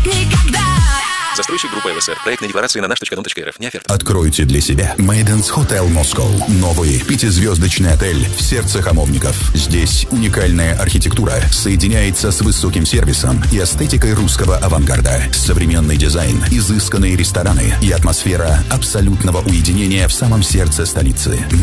никогда. Застройщик группа ЛСР. Проектной декларации на наш.дом.рф. Не оферта. Откройте для себя Maiden's Hotel Moscow. Новый пятизвездочный отель в сердце Хамовников. Здесь уникальная архитектура соединяется с высоким сервисом и эстетикой русского авангарда. Современный дизайн, изысканные рестораны и атмосфера абсолютного уединения в самом сердце столицы.